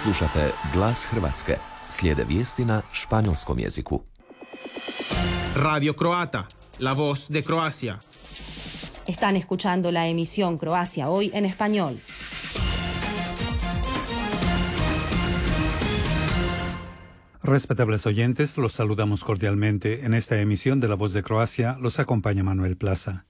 Slušate Glas Hrvatske. Slijede vijesti na španjolskom jeziku. Radio Croata, la voz de Croacia. Están escuchando la emisión Croacia Hoy en español. Respetables oyentes, los saludamos cordialmente. En esta emisión de La Voz de Croacia los acompaña Manuel Plaza.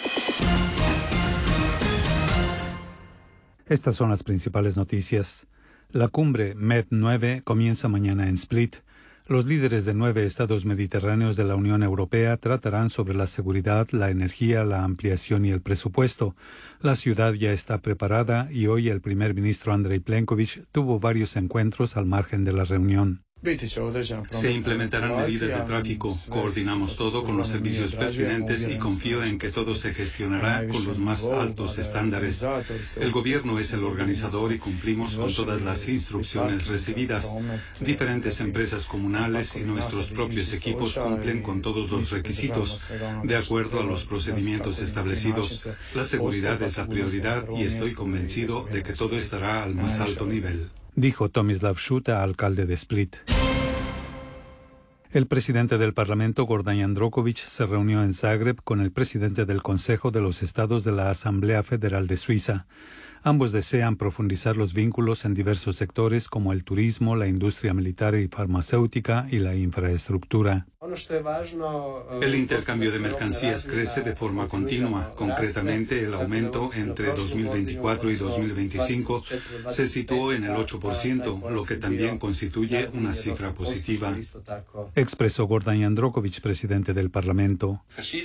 Estas son las principales noticias. La cumbre MED9 comienza mañana en Split. Los líderes de 9 estados mediterráneos de la Unión Europea tratarán sobre la seguridad, la energía, la ampliación y el presupuesto. La ciudad ya está preparada y hoy el primer ministro Andrej Plenković tuvo varios encuentros al margen de la reunión. Se implementarán medidas de tráfico, coordinamos todo con los servicios pertinentes y confío en que todo se gestionará con los más altos estándares. El gobierno es el organizador y cumplimos con todas las instrucciones recibidas. Diferentes empresas comunales y nuestros propios equipos cumplen con todos los requisitos. De acuerdo a los procedimientos establecidos, la seguridad es la prioridad y estoy convencido de que todo estará al más alto nivel, dijo Tomislav Šuta, alcalde de Split. El presidente del Parlamento, Gordan Jandroković, se reunió en Zagreb con el presidente del Consejo de los Estados de la Asamblea Federal de Suiza. Ambos desean profundizar los vínculos en diversos sectores como el turismo, la industria militar y farmacéutica y la infraestructura. El intercambio de mercancías crece de forma continua. Concretamente, el aumento entre 2024 y 2025 se situó en el 8%, lo que también constituye una cifra positiva, expresó Gordan Jandroković, presidente del Parlamento.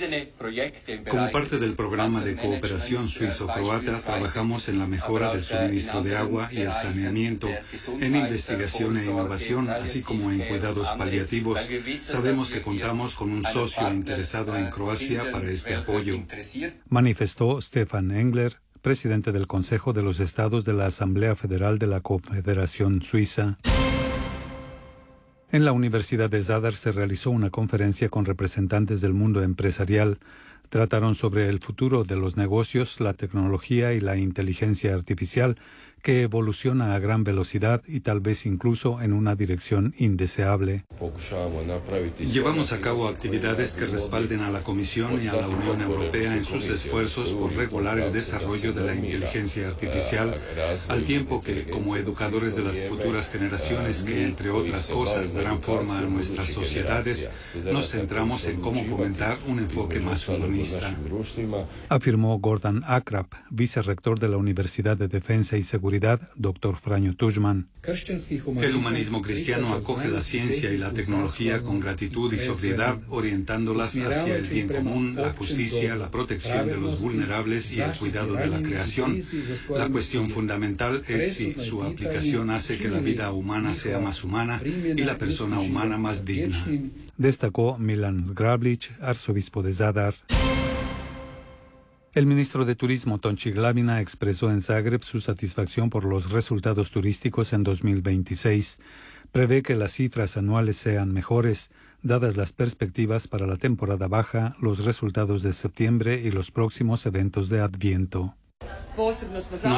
Como parte del programa de cooperación suizo-croata, trabajamos en la mejora del suministro de agua y el saneamiento, en investigación e innovación, así como en cuidados paliativos. Sabemos que contamos con un socio interesado en Croacia para este apoyo, manifestó Stefan Engler, presidente del Consejo de los Estados de la Asamblea Federal de la Confederación Suiza. En la Universidad de Zadar se realizó una conferencia con representantes del mundo empresarial. Trataron sobre el futuro de los negocios, la tecnología y la inteligencia artificial, que evoluciona a gran velocidad y tal vez incluso en una dirección indeseable. Llevamos a cabo actividades que respalden a la Comisión y a la Unión Europea en sus esfuerzos por regular el desarrollo de la inteligencia artificial, al tiempo que, como educadores de las futuras generaciones que, entre otras cosas, darán forma a nuestras sociedades, nos centramos en cómo fomentar un enfoque más humanista, afirmó Gordan Akrap, vicerrector de la Universidad de Defensa y Seguridad, Dr. Franjo Tuđman. El humanismo cristiano acoge la ciencia y la tecnología con gratitud y sobriedad, orientándolas hacia el bien común, la justicia, la protección de los vulnerables y el cuidado de la creación. La cuestión fundamental es si su aplicación hace que la vida humana sea más humana y la persona humana más digna, destacó Milan Zgrablić, arzobispo de Zadar. El ministro de Turismo, Tonči Glavina, expresó en Zagreb su satisfacción por los resultados turísticos en 2026. Prevé que las cifras anuales sean mejores, dadas las perspectivas para la temporada baja, los resultados de septiembre y los próximos eventos de Adviento.